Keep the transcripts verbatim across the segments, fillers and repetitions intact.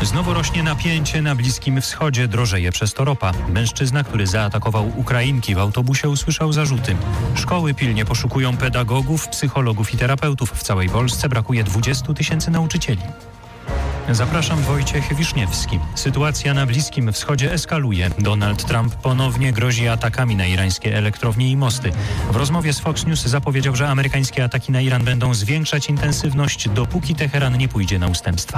Znowu rośnie napięcie na Bliskim Wschodzie, drożeje przez to ropa. Mężczyzna, który zaatakował Ukrainki w autobusie, usłyszał zarzuty. Szkoły pilnie poszukują pedagogów, psychologów i terapeutów. W całej Polsce brakuje dwudziestu tysięcy nauczycieli. Zapraszam, Wojciech Wiszniewski. Sytuacja na Bliskim Wschodzie eskaluje. Donald Trump ponownie grozi atakami na irańskie elektrownie i mosty. W rozmowie z Fox News zapowiedział, że amerykańskie ataki na Iran będą zwiększać intensywność, dopóki Teheran nie pójdzie na ustępstwa.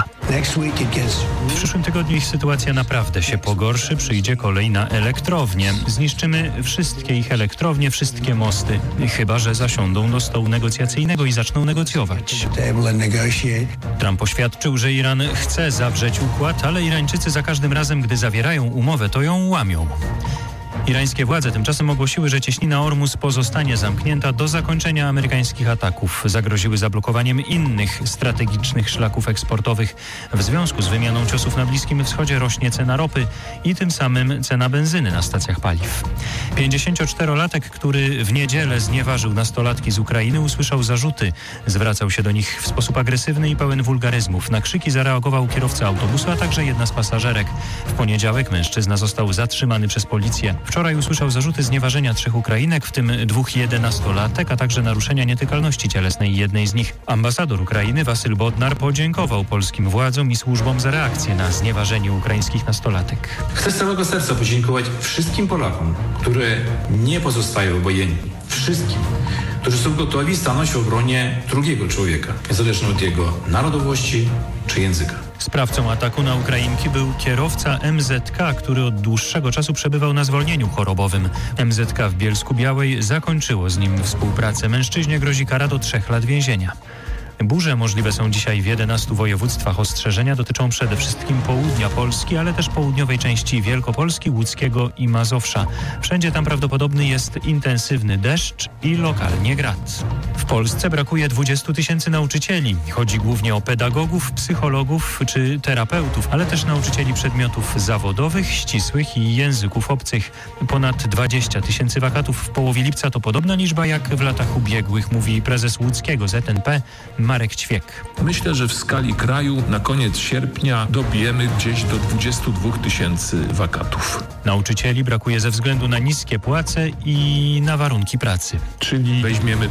W przyszłym tygodniu ich sytuacja naprawdę się pogorszy. Przyjdzie kolej na elektrownie. Zniszczymy wszystkie ich elektrownie, wszystkie mosty. Chyba że zasiądą do stołu negocjacyjnego i zaczną negocjować. Trump oświadczył, że Iran chce zawrzeć układ, ale Irańczycy za każdym razem, gdy zawierają umowę, to ją łamią. Irańskie władze tymczasem ogłosiły, że cieśnina Ormus pozostanie zamknięta do zakończenia amerykańskich ataków. Zagroziły zablokowaniem innych strategicznych szlaków eksportowych. W związku z wymianą ciosów na Bliskim Wschodzie rośnie cena ropy i tym samym cena benzyny na stacjach paliw. pięćdziesięcioczterolatek, który w niedzielę znieważył nastolatki z Ukrainy, usłyszał zarzuty. Zwracał się do nich w sposób agresywny i pełen wulgaryzmów. Na krzyki zareagował kierowca autobusu, a także jedna z pasażerek. W poniedziałek mężczyzna został zatrzymany przez policję. Wczoraj usłyszał zarzuty znieważenia trzech Ukrainek, w tym dwóch jedenastolatek, a także naruszenia nietykalności cielesnej jednej z nich. Ambasador Ukrainy Wasyl Bodnar podziękował polskim władzom i służbom za reakcję na znieważenie ukraińskich nastolatek. Chcę z całego serca podziękować wszystkim Polakom, które nie pozostają obojętni. Wszystkim, którzy są gotowi stanąć w obronie drugiego człowieka, niezależnie od jego narodowości czy języka. Sprawcą ataku na Ukrainki był kierowca M Z K, który od dłuższego czasu przebywał na zwolnieniu chorobowym. M Z K w Bielsku-Białej zakończyło z nim współpracę. Mężczyźnie grozi kara do trzech lat więzienia. Burze możliwe są dzisiaj w jedenastu województwach. Ostrzeżenia dotyczą przede wszystkim południa Polski, ale też południowej części Wielkopolski, Łódzkiego i Mazowsza. Wszędzie tam prawdopodobny jest intensywny deszcz i lokalnie grad. W Polsce brakuje dwudziestu tysięcy nauczycieli. Chodzi głównie o pedagogów, psychologów czy terapeutów, ale też nauczycieli przedmiotów zawodowych, ścisłych i języków obcych. Ponad dwadzieścia tysięcy wakatów w połowie lipca to podobna liczba jak w latach ubiegłych, mówi prezes łódzkiego Z N P Marek Ćwiek. Myślę, że w skali kraju na koniec sierpnia dobijemy gdzieś do dwudziestu dwóch tysięcy wakatów. Nauczycieli brakuje ze względu na niskie płace i na warunki pracy. Czyli weźmiemy